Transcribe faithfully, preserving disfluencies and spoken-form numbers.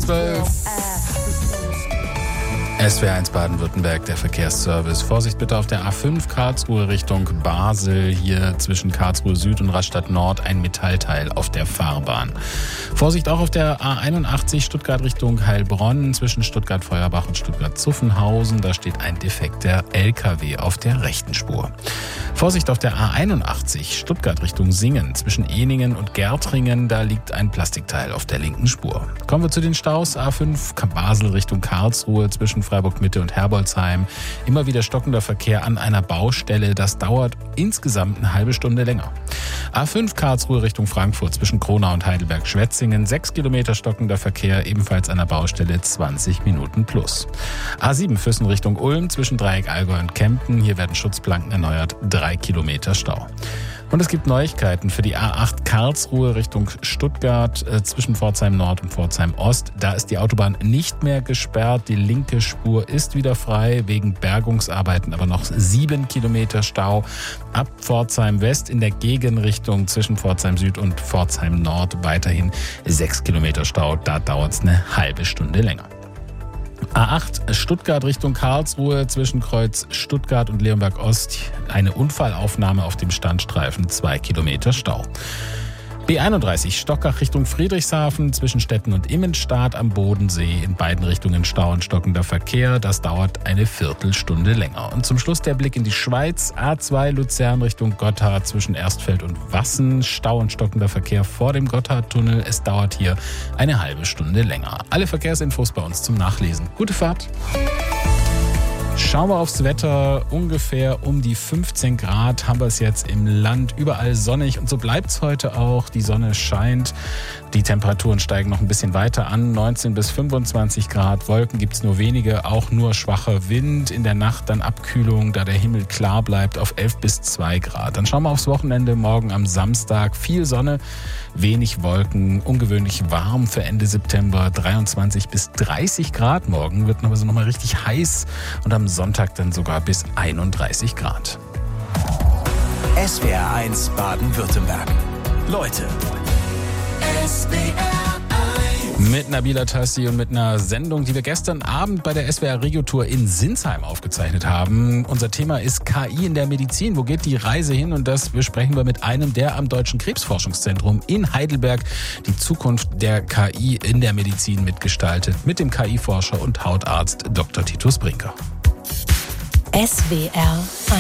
zwölf. S W R eins Baden-Württemberg, der Verkehrsservice. Vorsicht bitte auf der A fünf Karlsruhe Richtung Basel. Hier zwischen Karlsruhe Süd und Rastatt Nord ein Metallteil auf der Fahrbahn. Vorsicht auch auf der A einundachtzig Stuttgart Richtung Heilbronn zwischen Stuttgart-Feuerbach und Stuttgart-Zuffenhausen. Da steht ein defekter L K W auf der rechten Spur. Vorsicht auf der A einundachtzig Stuttgart Richtung Singen zwischen Ehningen und Gärtringen. Da liegt ein Plastikteil auf der linken Spur. Kommen wir zu den Staus. A fünf Basel Richtung Karlsruhe zwischen Freiburg-Mitte und Herbolzheim. Immer wieder stockender Verkehr an einer Baustelle. Das dauert insgesamt eine halbe Stunde länger. A fünf Karlsruhe Richtung Frankfurt zwischen Kronau und Heidelberg-Schwetzingen. Sechs Kilometer stockender Verkehr, ebenfalls an der Baustelle, zwanzig Minuten plus. A sieben Füssen Richtung Ulm zwischen Dreieck Allgäu und Kempten. Hier werden Schutzplanken erneuert. Drei Kilometer Stau. Und es gibt Neuigkeiten für die A acht Karlsruhe Richtung Stuttgart äh, zwischen Pforzheim Nord und Pforzheim Ost. Da ist die Autobahn nicht mehr gesperrt. Die linke Spur ist wieder frei, wegen Bergungsarbeiten aber noch sieben Kilometer Stau. Ab Pforzheim West in der Gegenrichtung zwischen Pforzheim Süd und Pforzheim Nord weiterhin sechs Kilometer Stau. Da dauert es eine halbe Stunde länger. A acht Stuttgart Richtung Karlsruhe zwischen Kreuz Stuttgart und Leonberg Ost. Eine Unfallaufnahme auf dem Standstreifen, zwei Kilometer Stau. B einunddreißig Stockach Richtung Friedrichshafen zwischen Stetten und Immenstadt am Bodensee. In beiden Richtungen Stau und stockender Verkehr. Das dauert eine Viertelstunde länger. Und zum Schluss der Blick in die Schweiz. A zwei Luzern Richtung Gotthard zwischen Erstfeld und Wassen. Stau und stockender Verkehr vor dem Gotthardtunnel. Es dauert hier eine halbe Stunde länger. Alle Verkehrsinfos bei uns zum Nachlesen. Gute Fahrt! Schauen wir aufs Wetter. Ungefähr um die fünfzehn Grad haben wir es jetzt im Land. Überall sonnig und so bleibt es heute auch. Die Sonne scheint. Die Temperaturen steigen noch ein bisschen weiter an. neunzehn bis fünfundzwanzig Grad. Wolken gibt es nur wenige. Auch nur schwacher Wind. In der Nacht dann Abkühlung, da der Himmel klar bleibt, auf elf bis zwei Grad. Dann schauen wir aufs Wochenende. Morgen am Samstag viel Sonne, wenig Wolken. Ungewöhnlich warm für Ende September. dreiundzwanzig bis dreißig Grad. Morgen wird aber so nochmal richtig heiß. Und am Sonntag dann sogar bis einunddreißig Grad. S W R eins Baden-Württemberg. Leute. S W R eins. Mit Nabila Tassi und mit einer Sendung, die wir gestern Abend bei der S W R Regio-Tour in Sinsheim aufgezeichnet haben. Unser Thema ist K I in der Medizin. Wo geht die Reise hin? Und das besprechen wir mit einem, der am Deutschen Krebsforschungszentrum in Heidelberg die Zukunft der K I in der Medizin mitgestaltet. Mit dem K I-Forscher und Hautarzt Doktor Titus Brinker. S W R eins.